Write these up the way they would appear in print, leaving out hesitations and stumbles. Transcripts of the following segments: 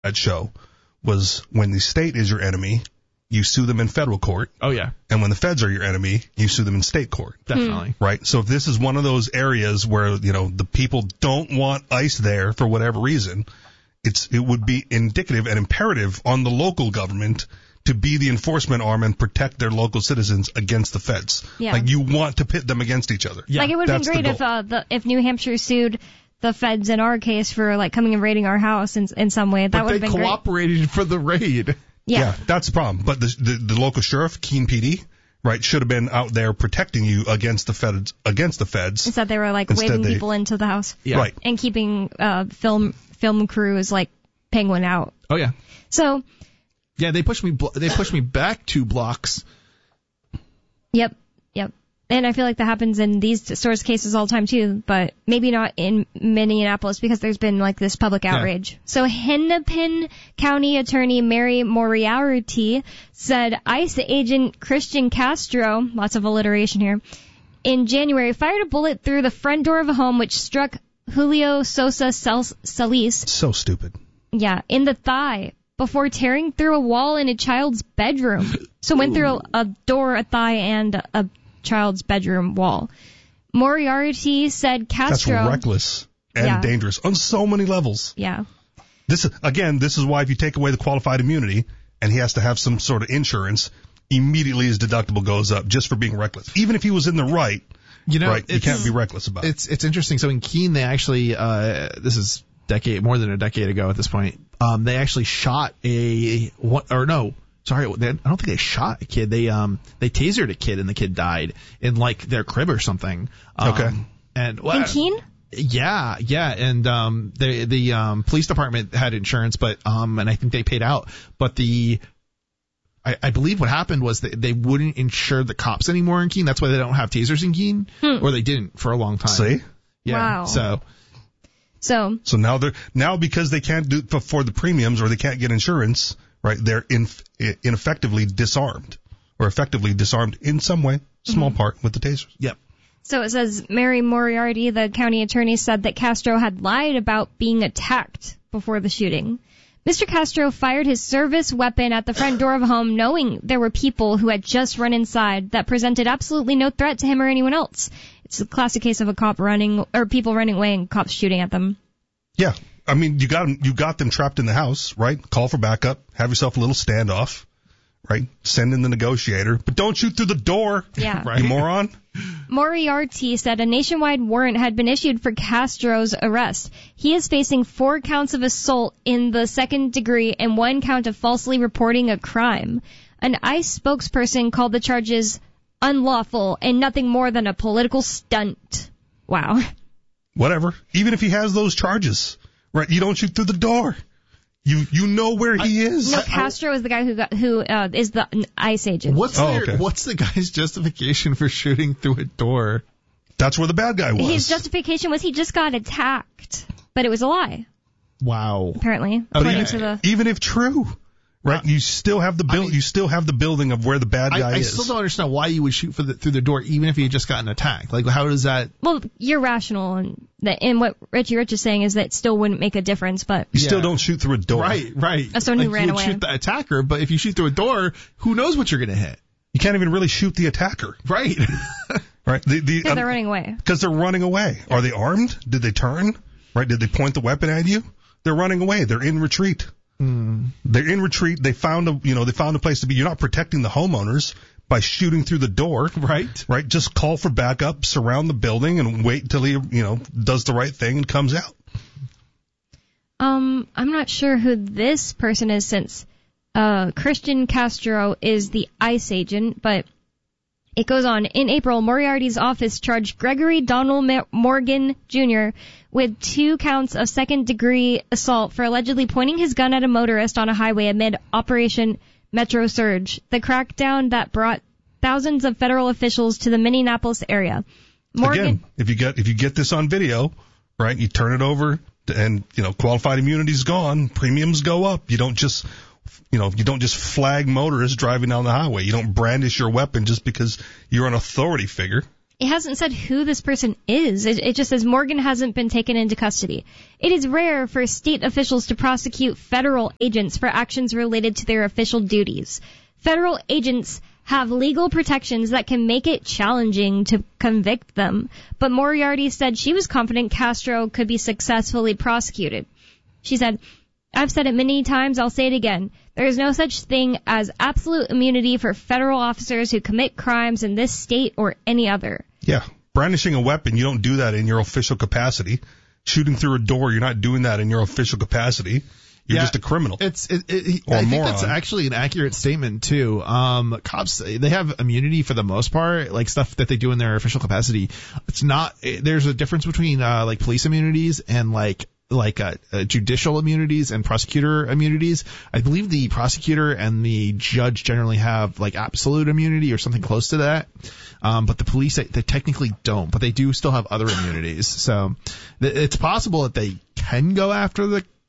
that show was when the state is your enemy, you sue them in federal court. Oh, yeah. And when the feds are your enemy, you sue them in state court. Definitely. Right? So if this is one of those areas where, the people don't want ICE there for whatever reason, it would be indicative and imperative on the local government to be the enforcement arm and protect their local citizens against the feds. Yeah. Like, you want to pit them against each other. Yeah. Like, it would have been great if New Hampshire sued the feds in our case for, like, coming and raiding our house in some way. That would have been great. But they cooperated for the raid. Yeah, that's the problem. But the local sheriff, Keene PD, right, should have been out there protecting you against the feds. Instead, they were, like, waving people into the house. Yeah. Right. And keeping film crews, like, penguin out. Oh, yeah. So... Yeah, they pushed me back 2 blocks. Yep. And I feel like that happens in these sorts of cases all the time too, but maybe not in Minneapolis because there's been like this public outrage. Yeah. So Hennepin County Attorney Mary Moriarty said ICE agent Christian Castro, lots of alliteration here, in January fired a bullet through the front door of a home which struck Julio Sosa Solis. So stupid. Yeah, in the thigh, before tearing through a wall in a child's bedroom. So went through a door, a thigh, and a child's bedroom wall. Moriarty said Castro... That's reckless and dangerous on so many levels. Yeah. This is why if you take away the qualified immunity and he has to have some sort of insurance, immediately his deductible goes up just for being reckless. Even if he was in the right, you can't be reckless about it. It's interesting. So in Keene, they actually, this is more than a decade ago at this point, they actually shot I don't think they shot a kid. They tasered a kid and the kid died in like their crib or something. Okay. And in Keene? Yeah. And the police department had insurance, but and I think they paid out. But I believe what happened was that they wouldn't insure the cops anymore in Keene. That's why they don't have tasers in Keene, or they didn't for a long time. See? Yeah. Wow. So now because they can't do for the premiums or they can't get insurance, right? They're ineffectively disarmed or effectively disarmed in some way, small part with the tasers. Yep. So it says Mary Moriarty, the county attorney, said that Castro had lied about being attacked before the shooting. Mr. Castro fired his service weapon at the front door of a home knowing there were people who had just run inside that presented absolutely no threat to him or anyone else. It's a classic case of people running away and cops shooting at them. Yeah. I mean, you got them trapped in the house, right? Call for backup, have yourself a little standoff, right? Send in the negotiator, but don't shoot through the door. Yeah. Right? You moron. Moriarty said a nationwide warrant had been issued for Castro's arrest. He is facing 4 counts of assault in the second degree and 1 count of falsely reporting a crime. An ICE spokesperson called the charges unlawful and nothing more than a political stunt. Wow. Whatever. Even if he has those charges, right? You don't shoot through the door. You know where he is. No, Castro is the guy who is the ICE agent. What's the guy's justification for shooting through a door? That's where the bad guy was. His justification was he just got attacked, but it was a lie. Wow. Apparently, even if true, right? You still have the building of where the bad guy is. I still don't understand why you would shoot through the door, even if you had just gotten attacked. Like, how does that? Well, you're rational, and what Richie Rich is saying is that it still wouldn't make a difference, but you still don't shoot through a door. Right. As someone who ran you away. Shoot the attacker, but if you shoot through a door, who knows what you're going to hit? You can't even really shoot the attacker. Right. Right. Because they're running away. Because they're running away. Are they armed? Did they turn? Right. Did they point the weapon at you? They're running away. They're in retreat. They're in retreat. They found a place to be. You're not protecting the homeowners by shooting through the door. Right. Right. Just call for backup, surround the building, and wait until he, does the right thing and comes out. I'm not sure who this person is since Christian Castro is the ICE agent, but it goes on. In April, Moriarty's office charged Gregory Donald Morgan Jr. with 2 counts of second-degree assault for allegedly pointing his gun at a motorist on a highway amid Operation Metro Surge, the crackdown that brought thousands of federal officials to the Minneapolis area. Again, if you get this on video, right, you turn it over, and qualified immunity's gone, premiums go up. You don't just flag motorists driving down the highway. You don't brandish your weapon just because you're an authority figure. it hasn't said who this person is. It just says Morgan hasn't been taken into custody. It is rare for state officials to prosecute federal agents for actions related to their official duties. Federal agents have legal protections that can make it challenging to convict them, but Moriarty said she was confident Castro could be successfully prosecuted. She said, "I've said it many times, I'll say it again. There is no such thing as absolute immunity for federal officers who commit crimes in this state or any other." Yeah. Brandishing a weapon, you don't do that in your official capacity. Shooting through a door, you're not doing that in your official capacity. You're just a criminal. I think that's actually an accurate statement too. Cops, they have immunity for the most part, like stuff that they do in their official capacity. It's not, there's a difference between, like police immunities and like judicial immunities and prosecutor immunities. I believe the prosecutor and the judge generally have like absolute immunity or something close to that. But the police, they technically don't, but they do still have other immunities. So it's possible that they can go after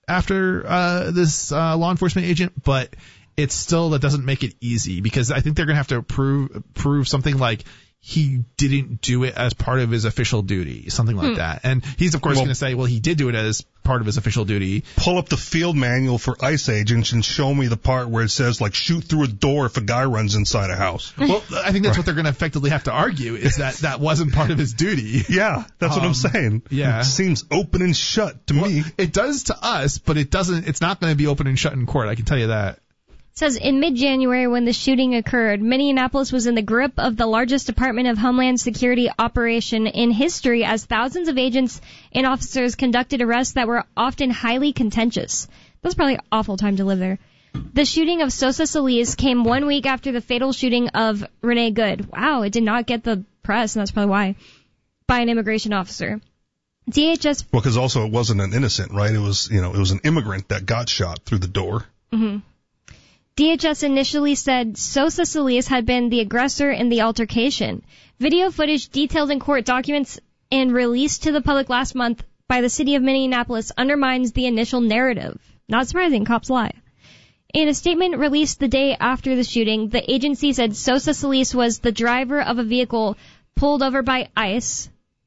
this law enforcement agent, but it's still, that doesn't make it easy, because I think they're going to have to prove something like he didn't do it as part of his official duty, something like that. And he's, of course, going to say, well, he did do it as part of his official duty. Pull up the field manual for ICE agents and show me the part where it says, like, shoot through a door if a guy runs inside a house. Well, I think that's what they're going to effectively have to argue, is that wasn't part of his duty. Yeah, that's what I'm saying. Yeah. It seems open and shut to me. It does to us, but it's not going to be open and shut in court, I can tell you that. It says in mid-January, when the shooting occurred, Minneapolis was in the grip of the largest Department of Homeland Security operation in history, as thousands of agents and officers conducted arrests that were often highly contentious. That's probably an awful time to live there. The shooting of Sosa Solis came 1 week after the fatal shooting of Renee Good. Wow, it did not get the press, and that's probably why, by an immigration officer. DHS... Well, because also it wasn't an innocent, right? It was an immigrant that got shot through the door. Mm-hmm. DHS initially said Sosa Solis had been the aggressor in the altercation. Video footage detailed in court documents and released to the public last month by the city of Minneapolis undermines the initial narrative. Not surprising, cops lie. In a statement released the day after the shooting, the agency said Sosa Solis was the driver of a vehicle pulled over by ICE.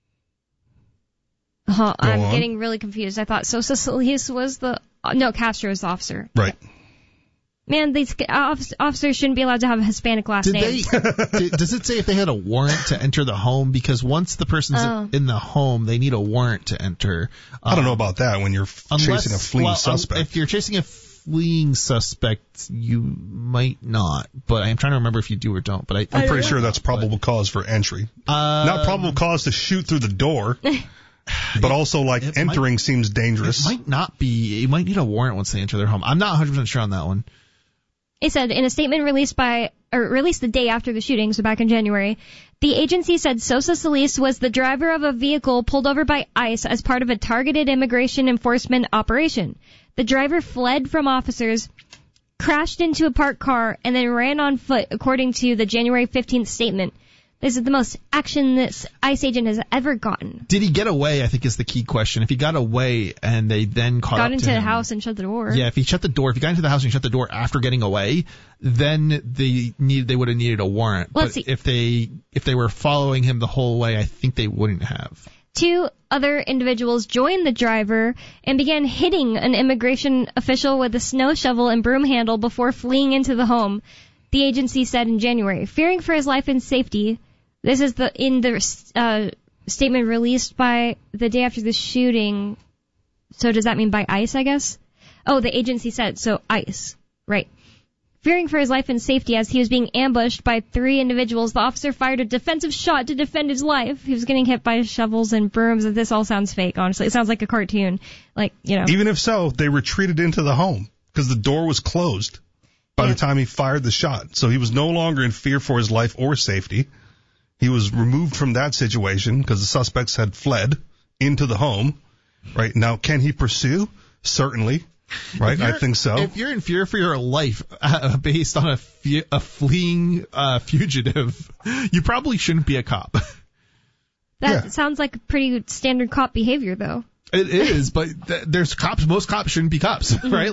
I'm getting really confused. I thought Sosa Solis was Castro's officer. Right. Man, these officers shouldn't be allowed to have a Hispanic last name. Does it say if they had a warrant to enter the home? Because once the person's in the home, they need a warrant to enter. I don't know about that when you're chasing a fleeing suspect. If you're chasing a fleeing suspect, you might not. But I'm trying to remember if you do or don't. But I'm pretty sure that's probable cause for entry. Not probable cause to shoot through the door. But also, like, entering seems dangerous. It might not be. You might need a warrant once they enter their home. I'm not 100% sure on that one. It said in a statement released the day after the shooting, so back in January, the agency said Sosa Solis was the driver of a vehicle pulled over by ICE as part of a targeted immigration enforcement operation. The driver fled from officers, crashed into a parked car, and then ran on foot, according to the January 15th statement. This is the most action this ICE agent has ever gotten. Did he get away, I think, is the key question. If he got away and they then caught up to him. Got into the house and shut the door. Yeah, if he got into the house and shut the door after getting away, then they would have needed a warrant. Well, but if they were following him the whole way, I think they wouldn't have. 2 other individuals joined the driver and began hitting an immigration official with a snow shovel and broom handle before fleeing into the home, the agency said in January. Fearing for his life and safety, this is in the statement released by the day after the shooting. So does that mean by ICE, I guess? Oh, the agency said, so ICE. Right. Fearing for his life and safety as he was being ambushed by 3 individuals, the officer fired a defensive shot to defend his life. He was getting hit by shovels and brooms. This all sounds fake, honestly. It sounds like a cartoon. Even if so, they retreated into the home because the door was closed by the time he fired the shot. So he was no longer in fear for his life or safety. He was removed from that situation because the suspects had fled into the home. Right. Now, can he pursue? Certainly. Right. I think so. If you're in fear for your life based on a fleeing fugitive, you probably shouldn't be a cop. That sounds like pretty standard cop behavior, though. It is, but there's cops. Most cops shouldn't be cops, right?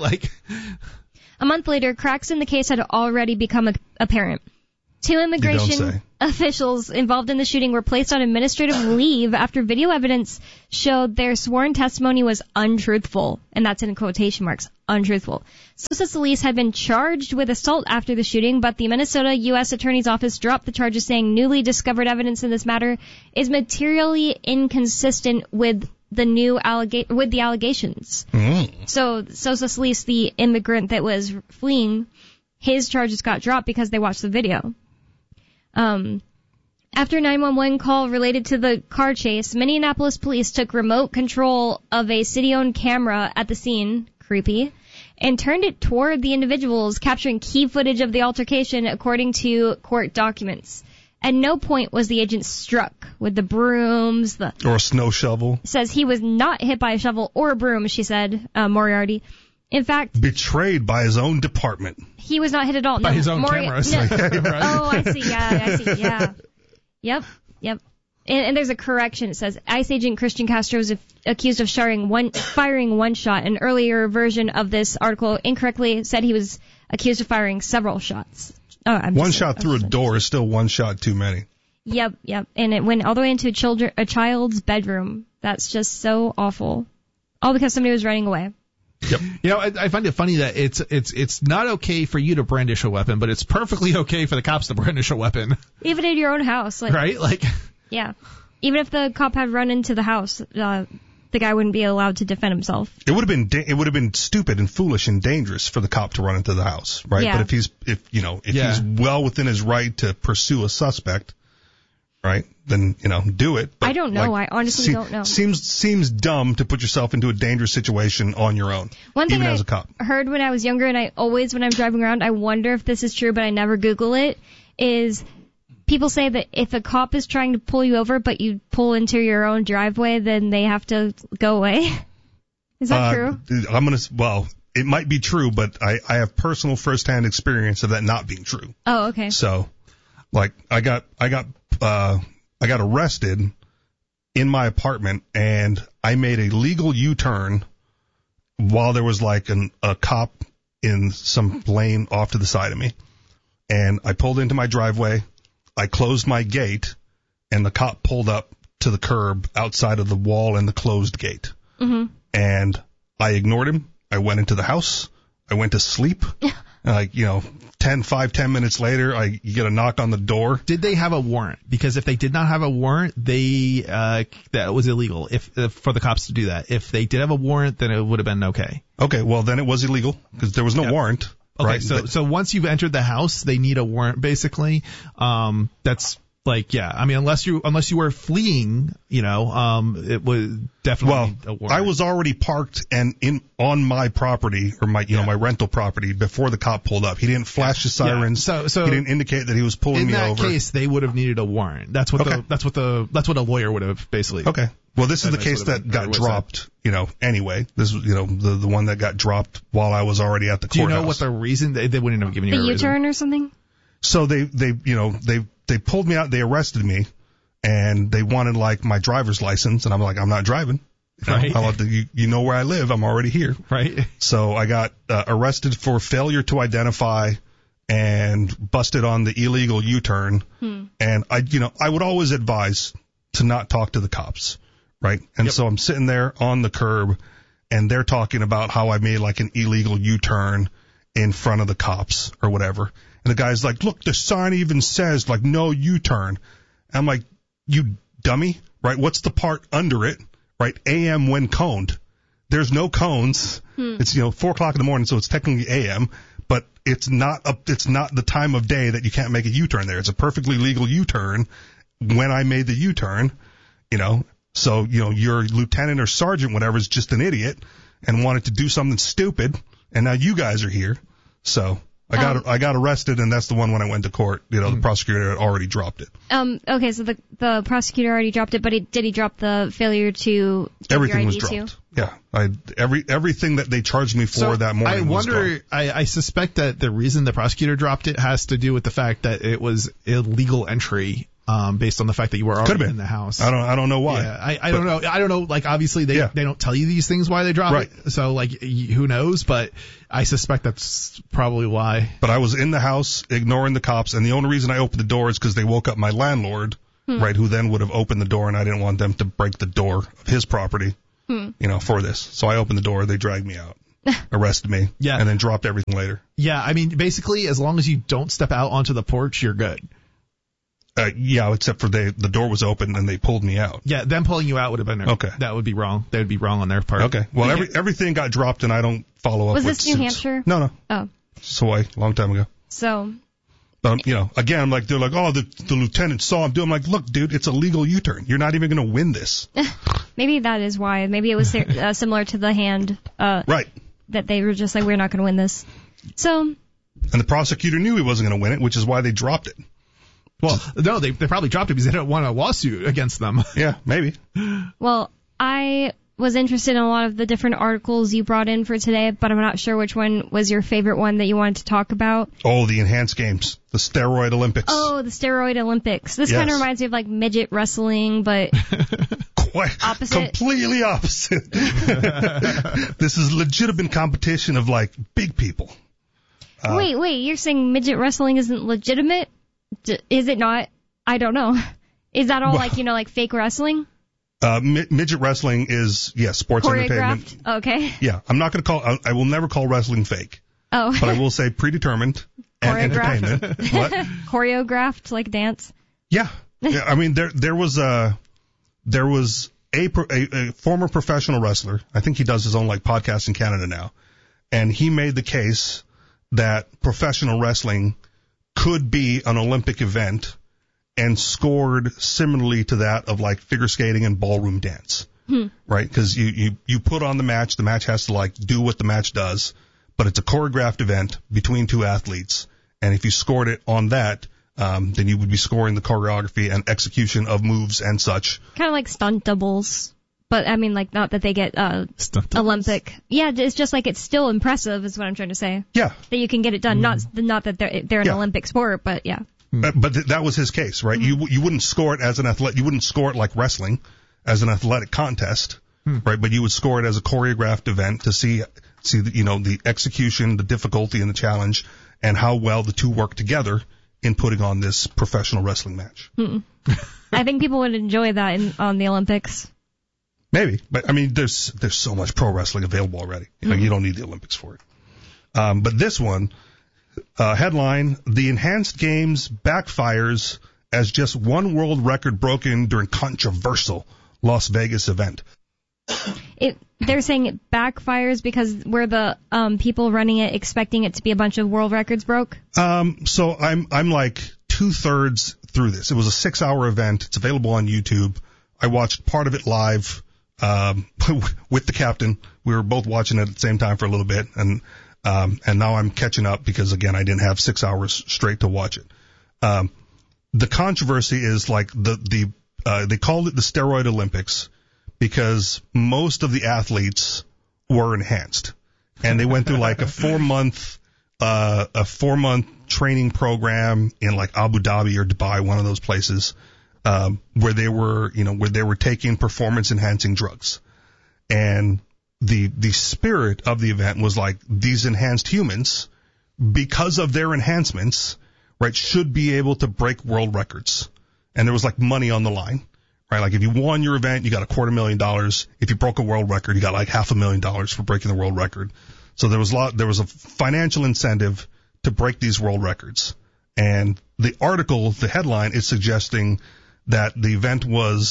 A month later, cracks in the case had already become apparent. 2 immigration officials involved in the shooting were placed on administrative leave after video evidence showed their sworn testimony was untruthful. And that's in quotation marks, untruthful. Sosa Solis had been charged with assault after the shooting, but the Minnesota U.S. Attorney's Office dropped the charges, saying newly discovered evidence in this matter is materially inconsistent with the allegations. So Sosa Solis, the immigrant that was fleeing, his charges got dropped because they watched the video. After a 911 call related to the car chase, Minneapolis police took remote control of a city-owned camera at the scene, creepy, and turned it toward the individuals, capturing key footage of the altercation according to court documents. At no point was the agent struck with the brooms, or a snow shovel. Says he was not hit by a shovel or a broom, she said, Moriarty. In fact, betrayed by his own department. He was not hit at all. By his own camera. No. Oh, I see. Yeah. Yep. And there's a correction. It says ICE agent Christian Castro is accused of firing one shot. An earlier version of this article incorrectly said he was accused of firing several shots. Oh, one shot through a door is still one shot too many. Yep. And it went all the way into a child's bedroom. That's just so awful. All because somebody was running away. Yep. You know, I find it funny that it's not okay for you to brandish a weapon, but it's perfectly okay for the cops to brandish a weapon. Even in your own house. Right? Yeah. Even if the cop had run into the house, the guy wouldn't be allowed to defend himself. It would have been stupid and foolish and dangerous for the cop to run into the house, right? Yeah. But if he's well within his right to pursue a suspect, right, then, do it. But I don't know. I honestly don't know. Seems dumb to put yourself into a dangerous situation on your own. One thing even as a cop. Heard when I was younger, and I always, when I'm driving around, I wonder if this is true, but I never Google it, is people say that if a cop is trying to pull you over, but you pull into your own driveway, then they have to go away. Is that true? It might be true, but I have personal firsthand experience of that not being true. Oh, okay. So, I got arrested in my apartment, and I made a legal U-turn while there was a cop in some lane off to the side of me. And I pulled into my driveway, I closed my gate, and the cop pulled up to the curb outside of the wall and the closed gate. Mm-hmm. And I ignored him. I went into the house. I went to sleep. 10 minutes later, you get a knock on the door. Did they have a warrant? Because if they did not have a warrant, that was illegal for the cops to do that. If they did have a warrant, then it would have been okay. Okay, well, then it was illegal because there was no warrant. Okay, right? So once you've entered the house, they need a warrant, basically. That's unless you were fleeing, it would definitely need a warrant. I was already parked and on my property or my rental property before the cop pulled up. He didn't flash the sirens. So he didn't indicate that he was pulling me over. In that case, they would have needed a warrant. That's what a lawyer would have basically. Okay. Well, this is the case that got dropped, anyway. This was, the one that got dropped while I was already at the courthouse. Do you know what the reason? They wouldn't have given you a reason. The U-turn or something? So they pulled me out, they arrested me, and they wanted my driver's license, and I'm like, I'm not driving. Right. You know where I live, I'm already here. Right. So I got arrested for failure to identify and busted on the illegal U-turn. And I would always advise to not talk to the cops, right? And so I'm sitting there on the curb, and they're talking about how I made an illegal U-turn in front of the cops or whatever. And the guy's like, look, the sign even says, no U-turn. I'm like, you dummy, right? What's the part under it, right? AM when coned. There's no cones. It's, 4:00 in the morning, so it's technically AM, but it's not the time of day that you can't make a U-turn there. It's a perfectly legal U-turn when I made the U-turn, So, your lieutenant or sergeant, whatever, is just an idiot and wanted to do something stupid, and now you guys are here. So I got arrested, and that's the one when I went to court. The prosecutor had already dropped it. Okay, so the prosecutor already dropped it, but did he drop the failure to everything your ID was dropped? too? Yeah, everything that they charged me for that morning. I suspect that the reason the prosecutor dropped it has to do with the fact that it was illegal entry. based on the fact that you were already in the house. I don't know why. Yeah, I don't know. I don't know. Like, obviously they don't tell you these things why they drop it. So like, who knows? But I suspect that's probably why. But I was in the house ignoring the cops, and the only reason I opened the door is because they woke up my landlord, right, who then would have opened the door, and I didn't want them to break the door of his property, for this. So I opened the door. They dragged me out. Arrested me, and then dropped everything later. Yeah, I mean, basically, as long as you don't step out onto the porch, you're good. Except for the door was open and they pulled me out. Yeah, them pulling you out would have been okay. That would be wrong. They would be wrong on their part. Okay. Well, everything got dropped and I don't follow up. Was with this New Hampshire? No. Oh. Hawaii, long time ago. So. But again, I'm like, they're like, oh, the lieutenant saw him do. I'm like, look, dude, it's a legal U-turn. You're not even going to win this. Maybe that is why. Maybe it was similar to the hand. Right. That they were just like, we're not going to win this. So. And the prosecutor knew he wasn't going to win it, which is why they dropped it. Well, no, they probably dropped it because they didn't want a lawsuit against them. Yeah, maybe. Well, I was interested in a lot of the different articles you brought in for today, but I'm not sure which one was your favorite one that you wanted to talk about. Oh, the enhanced games. The steroid Olympics. Oh, the steroid Olympics. This kind of reminds me of like midget wrestling, but opposite. Completely opposite. This is legitimate competition of like big people. Wait, you're saying midget wrestling isn't legitimate? Is it not? I don't know. Is that all like fake wrestling? Midget wrestling is, sports entertainment. Okay. Yeah, I'm not going to I will never call wrestling fake. Oh. But I will say predetermined and entertainment. What? Choreographed, like dance? Yeah. I mean, there was a former professional wrestler. I think he does his own like podcast in Canada now. And he made the case that professional wrestling could be an Olympic event and scored similarly to that of like figure skating and ballroom dance, right? Because you put on the match has to like do what the match does, but it's a choreographed event between two athletes, and if you scored it on that, then you would be scoring the choreography and execution of moves and such. Kind of like stunt doubles, but I mean like not that they get Olympic. Yeah, it's just like it's still impressive is what I'm trying to say. Yeah, that you can get it done. Not that they're an Olympic sport, but yeah. But that was his case, right? You wouldn't score it as an athlete. You wouldn't score it like wrestling as an athletic contest, right? But you would score it as a choreographed event to see the execution, the difficulty, and the challenge, and how well the two work together in putting on this professional wrestling match. I think people would enjoy that on the Olympics. Maybe, but I mean, there's so much pro wrestling available already. You don't need the Olympics for it. But this one. Headline, the enhanced games backfires as just one world record broken during controversial Las Vegas event. They're saying it backfires because we're the people running it expecting it to be a bunch of world records broke? So I'm like 2/3 through this. It was a 6-hour event. It's available on YouTube. I watched part of it live with the captain. We were both watching it at the same time for a little bit, and now I'm catching up because, again, I didn't have 6 hours straight to watch it. The controversy is like they called it the steroid Olympics because most of the athletes were enhanced, and they went through like a 4-month training program in like Abu Dhabi or Dubai, one of those places, where they were taking performance enhancing drugs. And the spirit of the event was like these enhanced humans, because of their enhancements, right, should be able to break world records. And there was like money on the line, right? Like if you won your event, you got $250,000. If you broke a world record, you got like $500,000 for breaking the world record. So there was a financial incentive to break these world records. And the article, the headline is suggesting that the event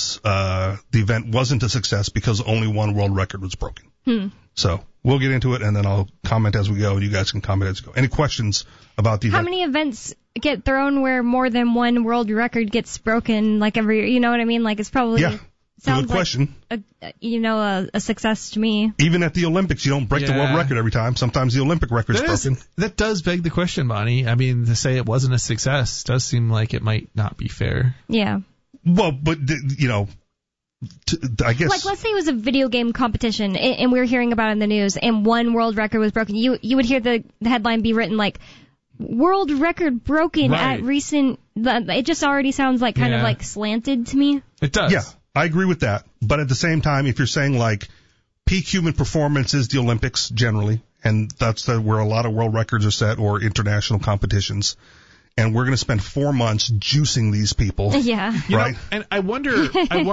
wasn't a success because only one world record was broken. So we'll get into it, and then I'll comment as we go, and you guys can comment as we go. Any questions about the event? How many events get thrown where more than one world record gets broken, like every year? You know what I mean? Like it's probably sounds good question. Like a success to me. Even at the Olympics, you don't break the world record every time. Sometimes the Olympic record's broken. That does beg the question, Bonnie. I mean, to say it wasn't a success does seem like it might not be fair. Yeah. Well, but I guess. Like, let's say it was a video game competition, and we were hearing about it in the news, and one world record was broken. You would hear the headline be written like, world record broken Right. at recent. It just already sounds like kind of like slanted to me. It does. Yeah, I agree with that. But at the same time, if you're saying like peak human performance is the Olympics generally, and that's where a lot of world records are set or international competitions, and we're going to spend 4 months juicing these people. Yeah. Right. And I wonder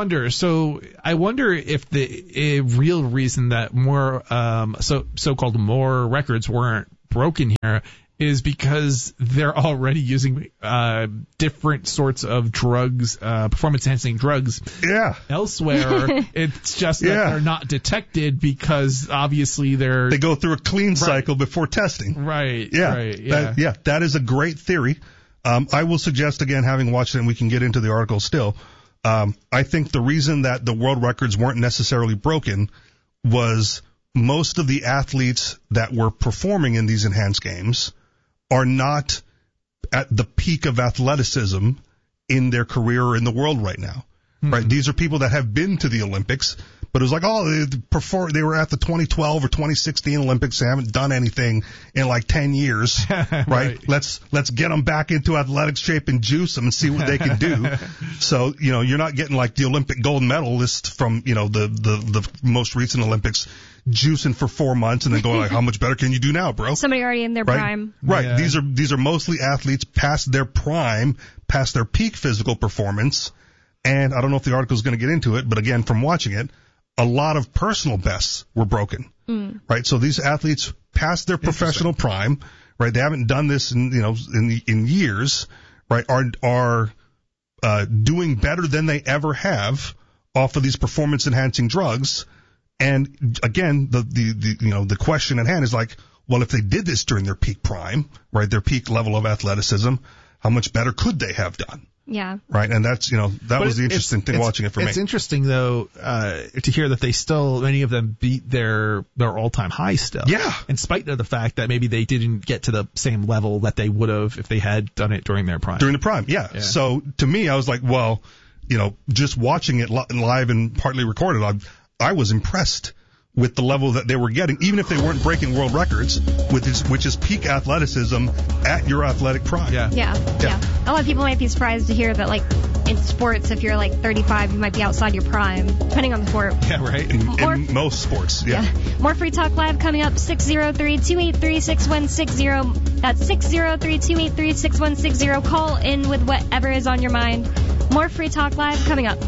if the real reason that more so-called more records weren't broken here is because they're already using different sorts of drugs, performance-enhancing drugs. Yeah. Elsewhere, it's just that they're not detected because obviously they go through a clean cycle before testing. Right. Yeah. Right. Yeah. That is a great theory. I will suggest, again, having watched it, and we can get into the article still, I think the reason that the world records weren't necessarily broken was most of the athletes that were performing in these enhanced games are not at the peak of athleticism in their career or in the world right now. Mm-hmm. Right? These are people that have been to the Olympics, but it was like, they were at the 2012 or 2016 Olympics. They haven't done anything in like 10 years, right? Let's get them back into athletic shape and juice them and see what they can do. So, you're not getting like the Olympic gold medalist from, the most recent Olympics juicing for 4 months and then going like, how much better can you do now, bro? Somebody already in their prime. Right. Yeah. These are mostly athletes past their prime, past their peak physical performance. And I don't know if the article is going to get into it, but again, from watching it, a lot of personal bests were broken. Right. So these athletes past their professional prime, right? They haven't done this in years, right? Are doing better than they ever have off of these performance enhancing drugs. And again, the question at hand is like, well, if they did this during their peak prime, right, their peak level of athleticism, how much better could they have done? Yeah. Right. And that's, that was the interesting thing watching it for me. It's interesting though, to hear that many of them beat their all-time high still. Yeah. In spite of the fact that maybe they didn't get to the same level that they would have if they had done it during their prime. During the prime. Yeah. So to me, I was like, well, just watching it live and partly recorded, I was impressed with the level that they were getting, even if they weren't breaking world records, which is peak athleticism at your athletic prime. Yeah. A lot of people might be surprised to hear that, like, in sports, if you're like 35, you might be outside your prime, depending on the sport. Yeah, right. In most sports, yeah. More Free Talk Live coming up, 603-283-6160. That's 603-283-6160. Call in with whatever is on your mind. More Free Talk Live coming up.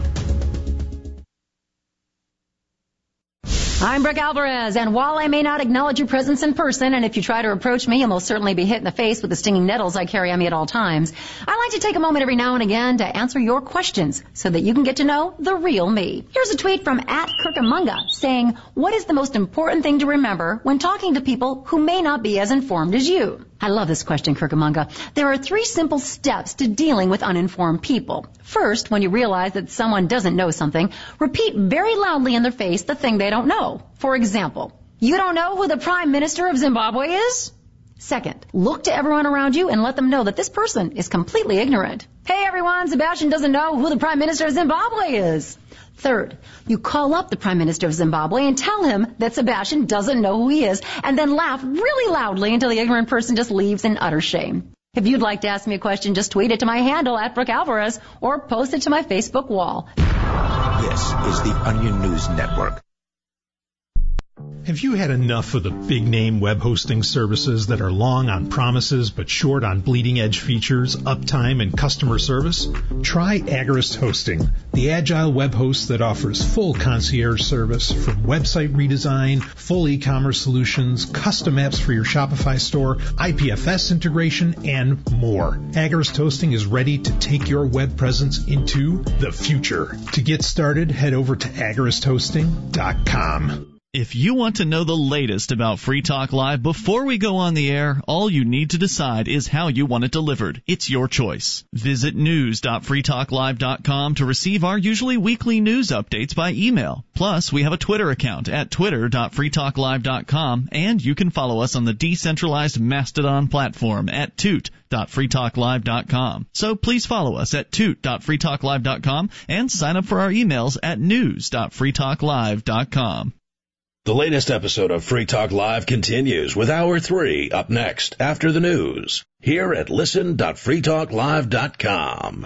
I'm Brooke Alvarez, and while I may not acknowledge your presence in person, and if you try to approach me, you'll most certainly be hit in the face with the stinging nettles I carry on me at all times, I like to take a moment every now and again to answer your questions so that you can get to know the real me. Here's a tweet from @Kirkamunga saying, what is the most important thing to remember when talking to people who may not be as informed as you? I love this question, Kirkamunga. There are 3 simple steps to dealing with uninformed people. First, when you realize that someone doesn't know something, repeat very loudly in their face the thing they don't know. For example, you don't know who the Prime Minister of Zimbabwe is? Second, look to everyone around you and let them know that this person is completely ignorant. Hey everyone, Sebastian doesn't know who the Prime Minister of Zimbabwe is. Third, you call up the Prime Minister of Zimbabwe and tell him that Sebastian doesn't know who he is, and then laugh really loudly until the ignorant person just leaves in utter shame. If you'd like to ask me a question, just tweet it to my handle @Brooke Alvarez or post it to my Facebook wall. This is the Onion News Network. Have you had enough of the big-name web hosting services that are long on promises but short on bleeding-edge features, uptime, and customer service? Try Agorist Hosting, the agile web host that offers full concierge service from website redesign, full e-commerce solutions, custom apps for your Shopify store, IPFS integration, and more. Agorist Hosting is ready to take your web presence into the future. To get started, head over to agoristhosting.com. If you want to know the latest about Free Talk Live before we go on the air, all you need to decide is how you want it delivered. It's your choice. Visit news.freetalklive.com to receive our usually weekly news updates by email. Plus, we have a Twitter account at twitter.freetalklive.com, and you can follow us on the decentralized Mastodon platform at toot.freetalklive.com. So please follow us at toot.freetalklive.com and sign up for our emails at news.freetalklive.com. The latest episode of Free Talk Live continues with Hour 3 up next after the news here at listen.freetalklive.com.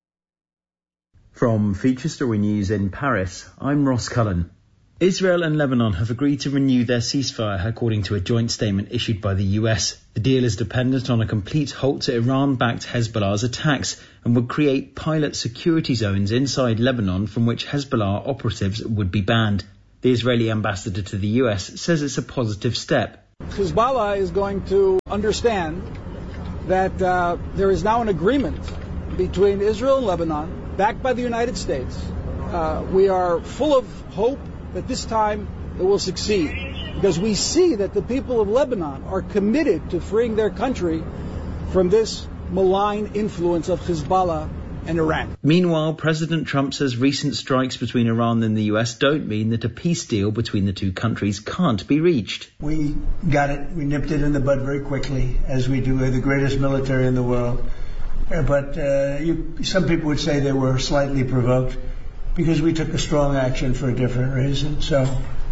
From Feature Story News in Paris, I'm Ross Cullen. Israel and Lebanon have agreed to renew their ceasefire, according to a joint statement issued by the US. The deal is dependent on a complete halt to Iran-backed Hezbollah's attacks and would create pilot security zones inside Lebanon from which Hezbollah operatives would be banned. The Israeli ambassador to the US says it's a positive step. Hezbollah is going to understand that there is now an agreement between Israel and Lebanon, backed by the United States. We are full of hope that this time it will succeed, because we see that the people of Lebanon are committed to freeing their country from this malign influence of Hezbollah and Iran. Meanwhile, President Trump says recent strikes between Iran and the US don't mean that a peace deal between the two countries can't be reached. We got it. We nipped it in the bud very quickly, as we do. We're the greatest military in the world. But some people would say they were slightly provoked because we took a strong action for a different reason. So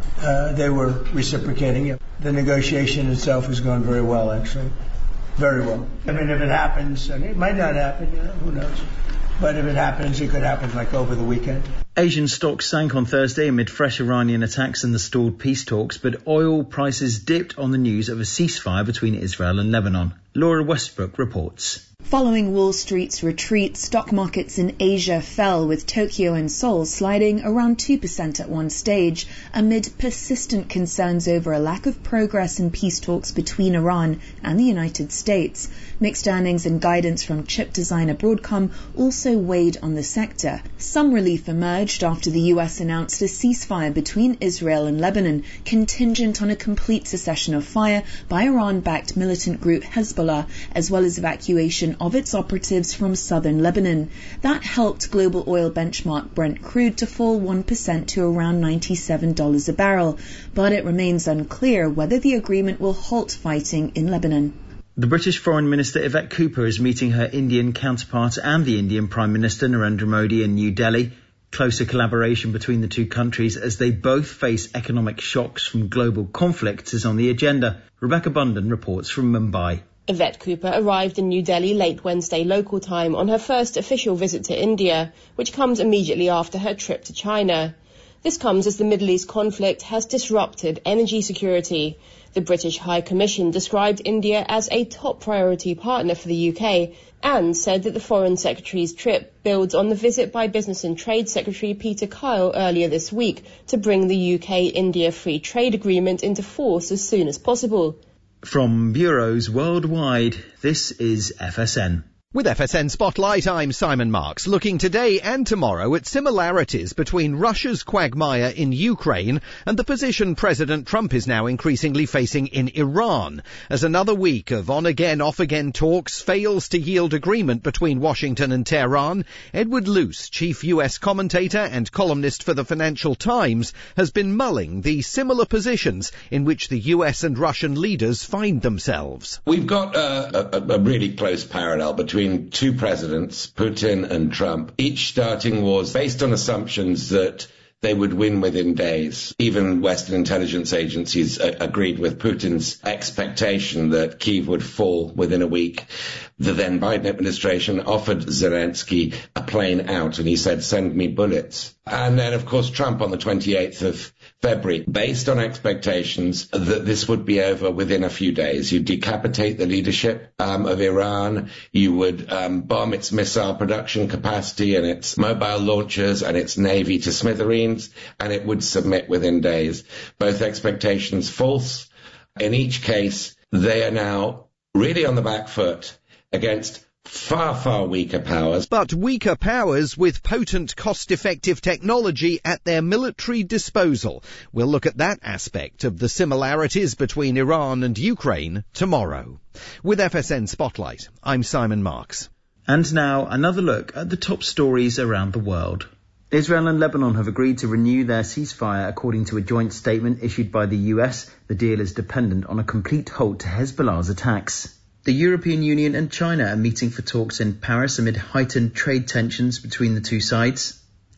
they were reciprocating it. The negotiation itself has gone very well, actually. Very well. I mean, if it happens, and it might not happen, who knows? But if it happens, it could happen like over the weekend. Asian stocks sank on Thursday amid fresh Iranian attacks and the stalled peace talks, but oil prices dipped on the news of a ceasefire between Israel and Lebanon. Laura Westbrook reports. Following Wall Street's retreat, stock markets in Asia fell, with Tokyo and Seoul sliding around 2% at one stage, amid persistent concerns over a lack of progress in peace talks between Iran and the United States. Mixed earnings and guidance from chip designer Broadcom also weighed on the sector. Some relief emerged after the US announced a ceasefire between Israel and Lebanon, contingent on a complete cessation of fire by Iran-backed militant group Hezbollah, as well as evacuation of its operatives from southern Lebanon. That helped global oil benchmark Brent crude to fall 1% to around $97 a barrel, but it remains unclear whether the agreement will halt fighting in Lebanon. The British Foreign Minister Yvette Cooper is meeting her Indian counterpart and the Indian Prime Minister Narendra Modi in New Delhi. Closer collaboration between the two countries as they both face economic shocks from global conflicts is on the agenda. Rebecca Bunden reports from Mumbai. Yvette Cooper arrived in New Delhi late Wednesday local time on her first official visit to India, which comes immediately after her trip to China. This comes as the Middle East conflict has disrupted energy security. The British High Commission described India as a top priority partner for the UK and said that the Foreign Secretary's trip builds on the visit by Business and Trade Secretary Peter Kyle earlier this week to bring the UK-India Free Trade Agreement into force as soon as possible. From bureaus worldwide, this is FSN. With FSN Spotlight, I'm Simon Marks, looking today and tomorrow at similarities between Russia's quagmire in Ukraine and the position President Trump is now increasingly facing in Iran, as another week of on-again, off-again talks fails to yield agreement between Washington and Tehran. Edward Luce, chief U.S. commentator and columnist for the Financial Times, has been mulling the similar positions in which the U.S. and Russian leaders find themselves. We've got a really close parallel between two presidents, Putin and Trump, each starting wars based on assumptions that they would win within days. Even Western intelligence agencies agreed with Putin's expectation that Kyiv would fall within a week. The then Biden administration offered Zelensky a plane out, and he said, "Send me bullets." And then, of course, Trump on the 28th of February, based on expectations that this would be over within a few days. You decapitate the leadership of Iran, you would bomb its missile production capacity and its mobile launchers and its navy to smithereens, and it would submit within days. Both expectations false. In each case, they are now really on the back foot against far, far weaker powers. But weaker powers with potent, cost-effective technology at their military disposal. We'll look at that aspect of the similarities between Iran and Ukraine tomorrow. With FSN Spotlight, I'm Simon Marks. And now another look at the top stories around the world. Israel and Lebanon have agreed to renew their ceasefire according to a joint statement issued by the US. The deal is dependent on a complete halt to Hezbollah's attacks. The European Union and China are meeting for talks in Paris amid heightened trade tensions between the two sides.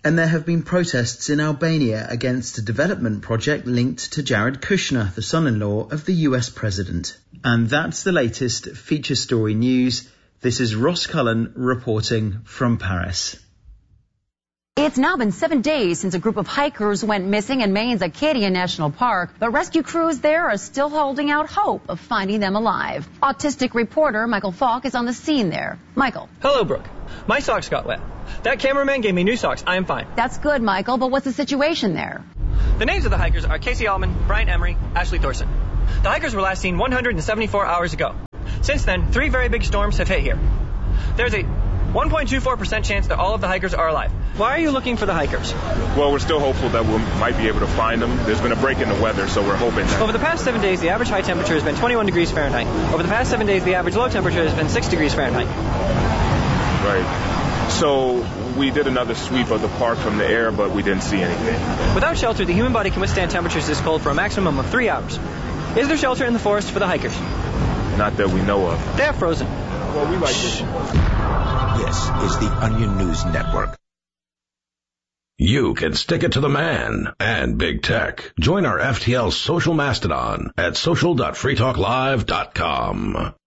And there have been protests in Albania against a development project linked to Jared Kushner, the son-in-law of the US president. And that's the latest feature story news. This is Ross Cullen reporting from Paris. It's now been 7 days since a group of hikers went missing in Maine's Acadia National Park, but rescue crews there are still holding out hope of finding them alive. Autistic reporter Michael Falk is on the scene there. Michael. Hello, Brooke. My socks got wet. That cameraman gave me new socks. I am fine. That's good, Michael, but what's the situation there? The names of the hikers are Casey Allman, Brian Emery, Ashley Thorson. The hikers were last seen 174 hours ago. Since then, 3 very big storms have hit here. There's a 1.24% chance that all of the hikers are alive. Why are you looking for the hikers? Well, we're still hopeful that we might be able to find them. There's been a break in the weather, so we're hoping that... Over the past 7 days, the average high temperature has been 21 degrees Fahrenheit. Over the past 7 days, the average low temperature has been 6 degrees Fahrenheit. Right. So we did another sweep of the park from the air, but we didn't see anything. Without shelter, the human body can withstand temperatures this cold for a maximum of 3 hours. Is there shelter in the forest for the hikers? Not that we know of. They are frozen. Well, we like it. This is the Onion News Network. You can stick it to the man and big tech. Join our FTL social mastodon at social.freetalklive.com.